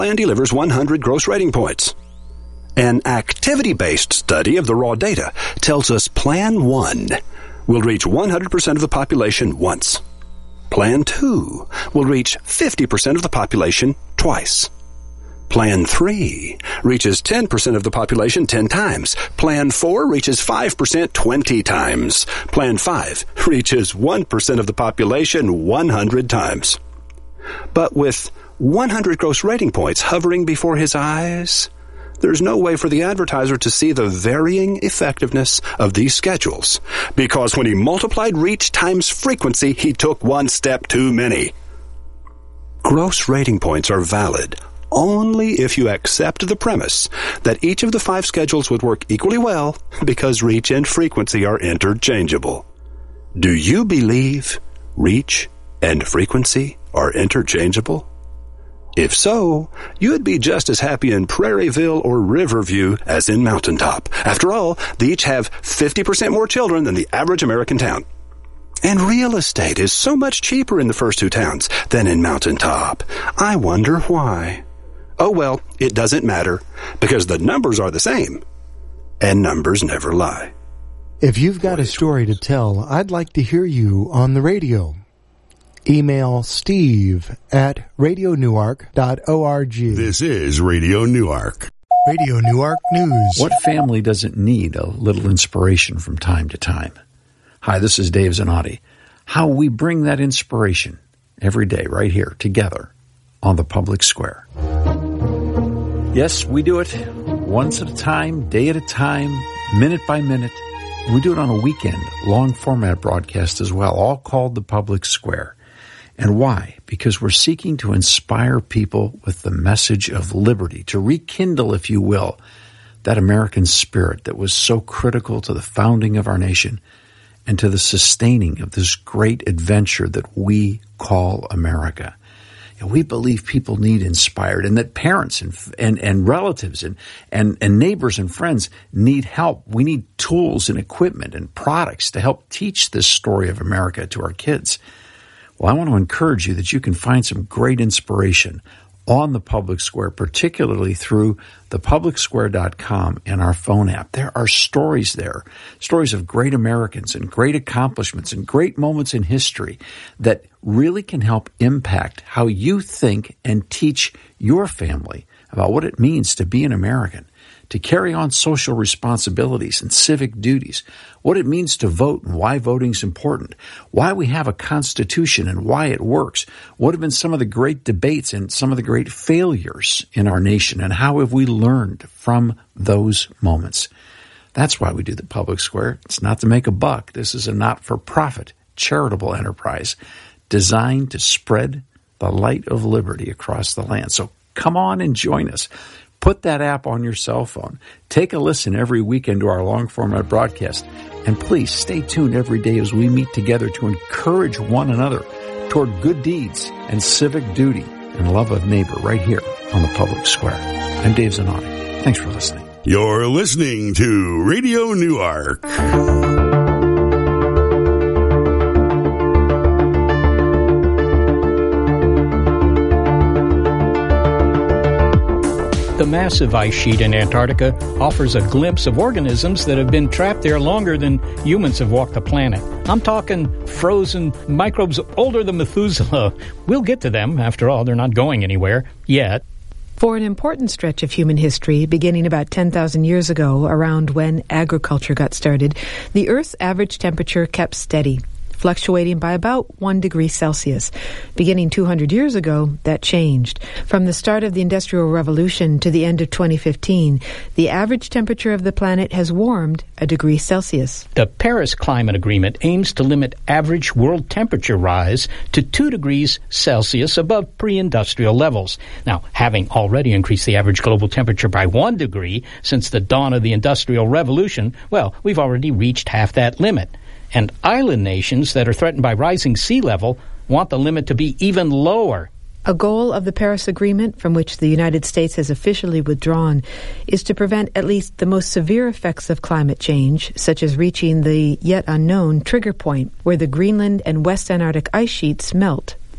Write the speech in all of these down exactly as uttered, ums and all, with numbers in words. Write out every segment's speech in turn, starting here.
Plan delivers one hundred gross rating points. An activity-based study of the raw data tells us Plan one will reach one hundred percent of the population once. Plan two will reach fifty percent of the population twice. Plan three reaches ten percent of the population ten times. Plan four reaches five percent twenty times. Plan five reaches one percent of the population one hundred times. But with one hundred gross rating points hovering before his eyes, there's no way for the advertiser to see the varying effectiveness of these schedules, because when he multiplied reach times frequency, he took one step too many. Gross rating points are valid only if you accept the premise that each of the five schedules would work equally well because reach and frequency are interchangeable. Do you believe reach and frequency are interchangeable? If so, you'd be just as happy in Prairieville or Riverview as in Mountaintop. After all, they each have fifty percent more children than the average American town. And real estate is so much cheaper in the first two towns than in Mountaintop. I wonder why. Oh well, it doesn't matter, because the numbers are the same, and numbers never lie. If you've got a story to tell, I'd like to hear you on the radio. Email Steve at radio newark dot org. This is Radio Newark. Radio Newark News. What family doesn't need a little inspiration from time to time? Hi, this is Dave Zanotti. How we bring that inspiration every day right here together on the public square. Yes, we do it once at a time, day at a time, minute by minute. And we do it on a weekend, long format broadcast as well, all called the public square. And why? Because we're seeking to inspire people with the message of liberty, to rekindle, if you will, that American spirit that was so critical to the founding of our nation and to the sustaining of this great adventure that we call America. And we believe people need inspired, and that parents and and, and relatives and, and, and neighbors and friends need help. We need tools and equipment and products to help teach this story of America to our kids. Well, I want to encourage you that you can find some great inspiration on the Public Square, particularly through the public square dot com and our phone app. There are stories there, stories of great Americans and great accomplishments and great moments in history that really can help impact how you think and teach your family about what it means to be an American, to carry on social responsibilities and civic duties, what it means to vote and why voting is important, why we have a constitution and why it works, what have been some of the great debates and some of the great failures in our nation, and how have we learned from those moments. That's why we do the Public Square. It's not to make a buck. This is a not-for-profit charitable enterprise designed to spread the light of liberty across the land. So come on and join us. Put that app on your cell phone. Take a listen every weekend to our long-format broadcast. And please stay tuned every day as we meet together to encourage one another toward good deeds and civic duty and love of neighbor right here on the Public Square. I'm Dave Zanotti. Thanks for listening. You're listening to Radio Newark. The massive ice sheet in Antarctica offers a glimpse of organisms that have been trapped there longer than humans have walked the planet. I'm talking frozen microbes older than Methuselah. We'll get to them. After all, they're not going anywhere yet. For an important stretch of human history, beginning about ten thousand years ago, around when agriculture got started, the Earth's average temperature kept steady, fluctuating by about one degree Celsius. Beginning two hundred years ago, that changed. From the start of the Industrial Revolution to the end of twenty fifteen, the average temperature of the planet has warmed a degree Celsius. The Paris Climate Agreement aims to limit average world temperature rise to two degrees Celsius above pre-industrial levels. Now, having already increased the average global temperature by one degree since the dawn of the Industrial Revolution, well, we've already reached half that limit. And island nations that are threatened by rising sea level want the limit to be even lower. A goal of the Paris Agreement, from which the United States has officially withdrawn, is to prevent at least the most severe effects of climate change, such as reaching the yet unknown trigger point, where the Greenland and West Antarctic ice sheets melt.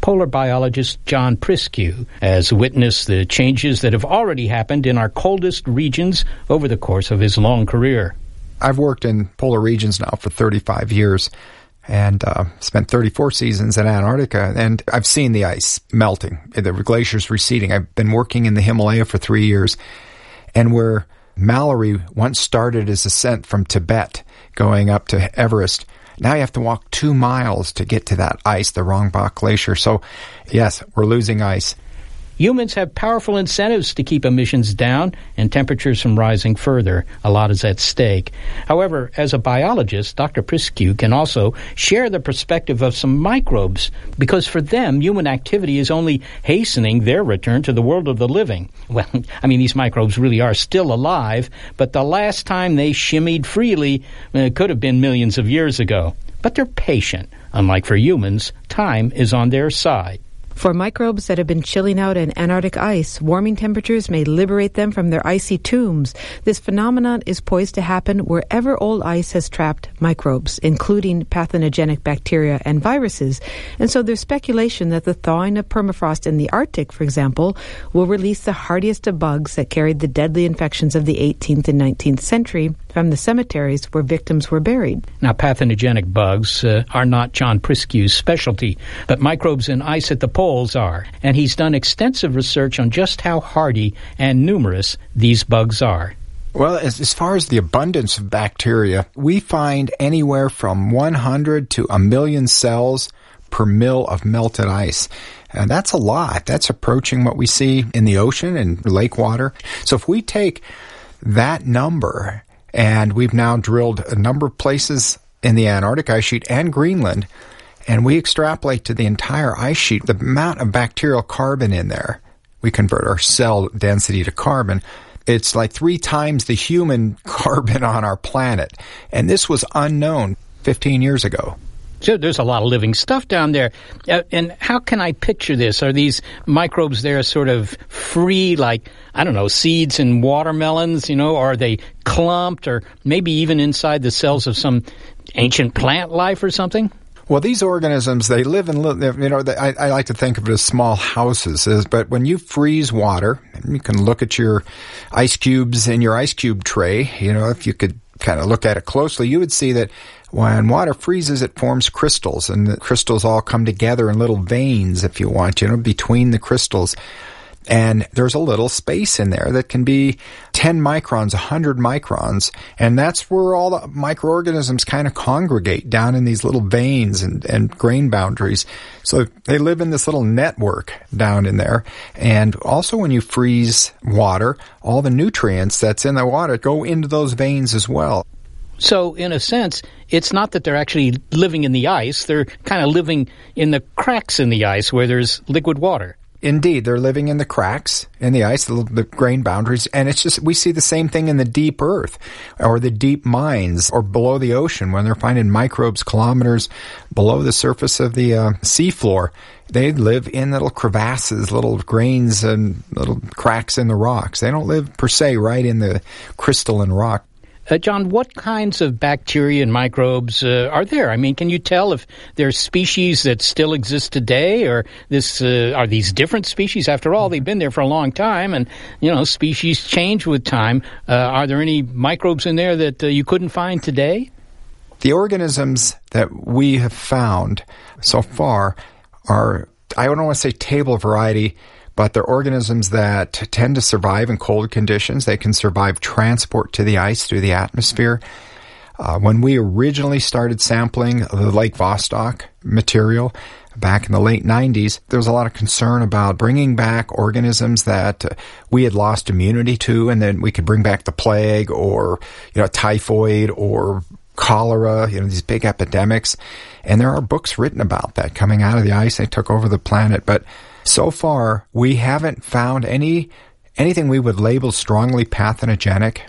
polar biologist John Priscu has witnessed the changes that have already happened in our coldest regions over the course of his long career. I've worked in polar regions now for thirty-five years and uh, spent thirty-four seasons in Antarctica, and I've seen the ice melting, the glaciers receding. I've been working in the Himalaya for three years, and where Mallory once started his ascent from Tibet going up to Everest, now you have to walk two miles to get to that ice, the Rongbach Glacier. So, yes, we're losing ice. Humans have powerful incentives to keep emissions down and temperatures from rising further. A lot is at stake. However, as a biologist, Doctor Priscu can also share the perspective of some microbes, because for them, human activity is only hastening their return to the world of the living. Well, I mean, these microbes really are still alive, but the last time they shimmied freely uh, could have been millions of years ago. But they're patient. Unlike for humans, time is on their side. For microbes that have been chilling out in Antarctic ice, warming temperatures may liberate them from their icy tombs. This phenomenon is poised to happen wherever old ice has trapped microbes, including pathogenic bacteria and viruses. And so there's speculation that the thawing of permafrost in the Arctic, for example, will release the hardiest of bugs that carried the deadly infections of the eighteenth and nineteenth century from the cemeteries where victims were buried. Now, pathogenic bugs uh, are not John Priscu's specialty, but microbes in ice at the poles are, and he's done extensive research on just how hardy and numerous these bugs are. Well, as, as far as the abundance of bacteria, we find anywhere from one hundred to a million cells per mil of melted ice. And that's a lot. That's approaching what we see in the ocean and lake water. So if we take that number, and we've now drilled a number of places in the Antarctic ice sheet and Greenland, and we extrapolate to the entire ice sheet the amount of bacterial carbon in there. We convert our cell density to carbon. It's like three times the human carbon on our planet. And this was unknown fifteen years ago. So there's a lot of living stuff down there. Uh, and how can I picture this? Are these microbes there sort of free, like, I don't know, seeds in watermelons, you know? Or are they clumped, or maybe even inside the cells of some ancient plant life or something? Well, these organisms, they live in, you know, they, I, I like to think of it as small houses, is, but when you freeze water, you can look at your ice cubes in your ice cube tray. You know, if you could kind of look at it closely, you would see that when water freezes, it forms crystals, and the crystals all come together in little veins, if you want, you know, between the crystals. And there's a little space in there that can be ten microns, one hundred microns, and that's where all the microorganisms kind of congregate down in these little veins and, and grain boundaries. So they live in this little network down in there. And also when you freeze water, all the nutrients that's in the water go into those veins as well. So, in a sense, it's not that they're actually living in the ice. They're kind of living in the cracks in the ice where there's liquid water. Indeed, they're living in the cracks in the ice, the, the grain boundaries, and it's just, we see the same thing in the deep earth or the deep mines or below the ocean when they're finding microbes kilometers below the surface of the uh, seafloor. They live in little crevasses, little grains and little cracks in the rocks. They don't live per se right in the crystalline rock. Uh, John, what kinds of bacteria and microbes uh, are there? I mean, can you tell if there's species that still exist today, or this uh, are these different species? After all, they've been there for a long time, and, you know, species change with time. Uh, are there any microbes in there that uh, you couldn't find today? The organisms that we have found so far are, I don't want to say table variety, but they're organisms that tend to survive in cold conditions. They can survive transport to the ice through the atmosphere. Uh, when we originally started sampling the Lake Vostok material back in the late nineties, there was a lot of concern about bringing back organisms that uh, we had lost immunity to, and then we could bring back the plague or, you know, typhoid or cholera, you know, these big epidemics. And there are books written about that coming out of the ice. They took over the planet. But so far, we haven't found any anything we would label strongly pathogenic.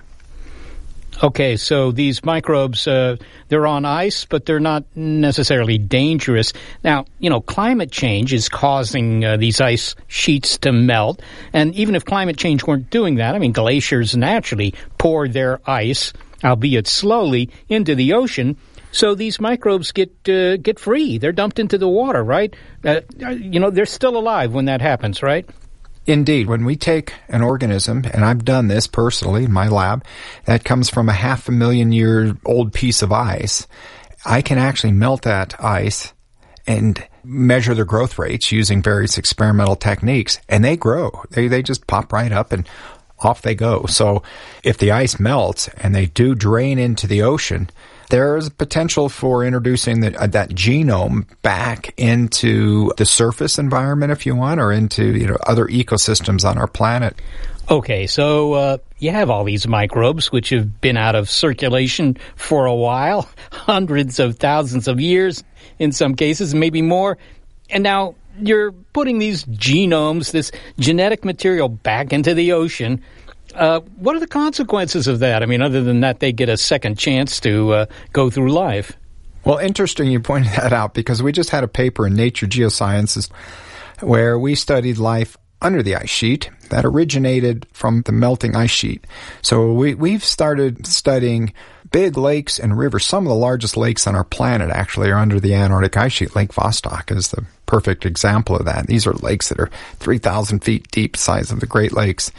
Okay, so these microbes, uh, they're on ice, but they're not necessarily dangerous. Now, you know, climate change is causing uh, these ice sheets to melt. And even if climate change weren't doing that, I mean, glaciers naturally pour their ice, albeit slowly, into the ocean. So these microbes get uh, get free. They're dumped into the water, right? Uh, you know, they're still alive when that happens, right? Indeed. When we take an organism, and I've done this personally in my lab, that comes from a half a million year old piece of ice, I can actually melt that ice and measure their growth rates using various experimental techniques, and they grow. They they just pop right up and off they go. So if the ice melts and they do drain into the ocean, there is potential for introducing the, uh, that genome back into the surface environment, if you want, or into, you know, other ecosystems on our planet. Okay, so uh, you have all these microbes which have been out of circulation for a while, hundreds of thousands of years in some cases, maybe more, and now you're putting these genomes, this genetic material, back into the ocean. Uh, what are the consequences of that? I mean, other than that, they get a second chance to uh, go through life. Well, interesting you pointed that out, because we just had a paper in Nature Geosciences where we studied life under the ice sheet that originated from the melting ice sheet. So we, we've started studying big lakes and rivers. Some of the largest lakes on our planet actually are under the Antarctic ice sheet. Lake Vostok is the perfect example of that. These are lakes that are three thousand feet deep, size of the Great Lakes.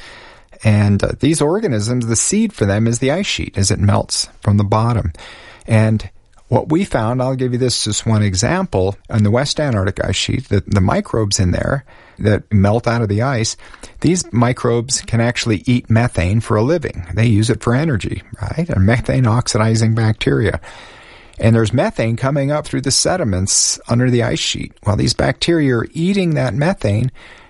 And uh, these organisms, the seed for them is the ice sheet as it melts from the bottom. And what we found, I'll give you this as one example, on the West Antarctic ice sheet, the, the microbes in there that melt out of the ice, these microbes can actually eat methane for a living. They use it for energy, right? And methane oxidizing bacteria. And there's methane coming up through the sediments under the ice sheet. Well, these bacteria are eating that methane,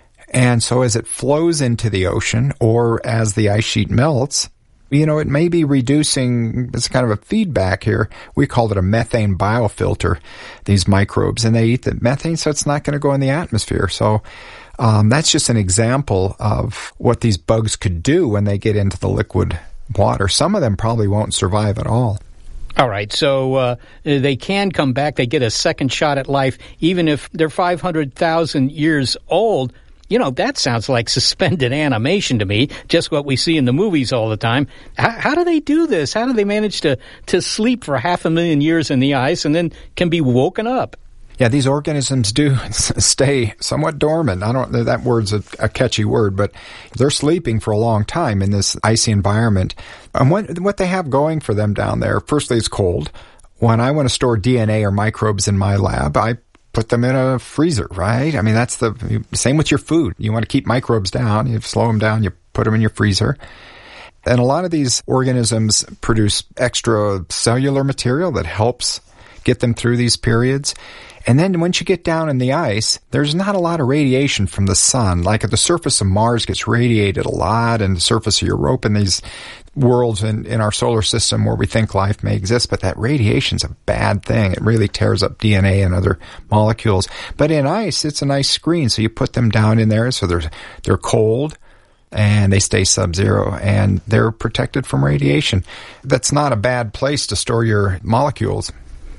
and so as it flows into the ocean, or as the ice sheet melts, you know, it may be reducing, it's kind of a feedback here. We call it a methane biofilter, these microbes, and they eat the methane, so it's not going to go in the atmosphere. So um, that's just an example of what these bugs could do when they get into the liquid water. Some of them probably won't survive at all. All right, so uh, they can come back. They get a second shot at life, even if they're five hundred thousand years old. You know, that sounds like suspended animation to me, just what we see in the movies all the time. How, how do they do this? How do they manage to, to sleep for half a million years in the ice and then can be woken up? Yeah, these organisms do stay somewhat dormant. I don't know, that word's a, a catchy word, but they're sleeping for a long time in this icy environment. And what, what they have going for them down there, firstly, it's cold. When I want to store D N A or microbes in my lab, I put them in a freezer, right? I mean, that's the same with your food. You want to keep microbes down, you slow them down, you put them in your freezer. And a lot of these organisms produce extra cellular material that helps get them through these periods. And then once you get down in the ice, there's not a lot of radiation from the sun. Like at the surface of Mars gets radiated a lot, and the surface of Europa and these worlds in, in our solar system where we think life may exist. But that radiation's a bad thing. It really tears up D N A and other molecules. But in ice, it's a nice screen. So you put them down in there so they're, they're cold and they stay sub-zero and they're protected from radiation. That's not a bad place to store your molecules.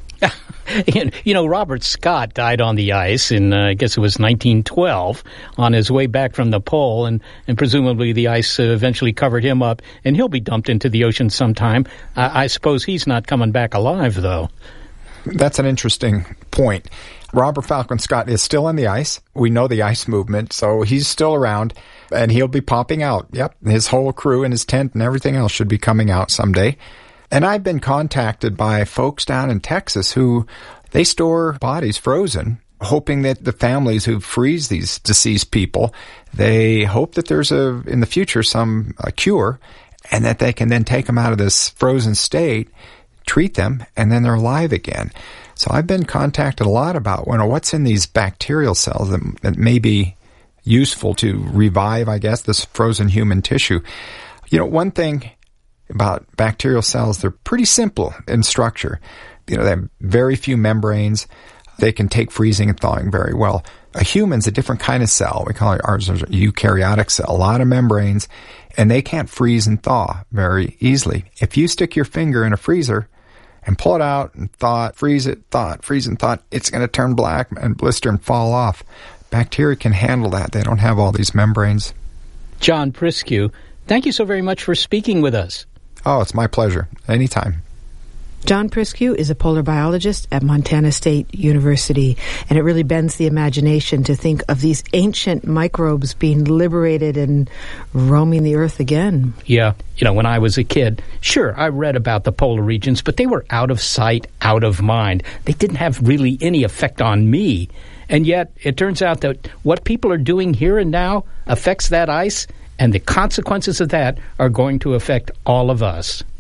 You know, Robert Scott died on the ice in, uh, I guess it was nineteen twelve, on his way back from the pole, and, and presumably the ice uh, eventually covered him up, and he'll be dumped into the ocean sometime. Uh, I suppose he's not coming back alive, though. That's an interesting point. Robert Falcon Scott is still on the ice. We know the ice movement, so he's still around, and he'll be popping out. Yep, his whole crew and his tent and everything else should be coming out someday. And I've been contacted by folks down in Texas who they store bodies frozen, hoping that the families who freeze these deceased people, they hope that there's a in the future some a cure, and that they can then take them out of this frozen state, treat them, and then they're alive again. So I've been contacted a lot about well, what's in these bacterial cells that, that may be useful to revive, I guess, this frozen human tissue. You know, one thing about bacterial cells, they're pretty simple in structure. You know, they have very few membranes. They can take freezing and thawing very well. A human's a different kind of cell. We call it ours a eukaryotic cell. A lot of membranes, and they can't freeze and thaw very easily. If you stick your finger in a freezer and pull it out and thaw it, freeze it, thaw it, freeze and thaw it, it's going to turn black and blister and fall off. Bacteria can handle that. They don't have all these membranes. John Priscu, thank you so very much for speaking with us. Oh, it's my pleasure. Anytime. John Priscu is a polar biologist at Montana State University, and it really bends the imagination to think of these ancient microbes being liberated and roaming the Earth again. Yeah, you know, when I was a kid, sure, I read about the polar regions, but they were out of sight, out of mind. They didn't have really any effect on me. And yet, it turns out that what people are doing here and now affects that ice, and the consequences of that are going to affect all of us.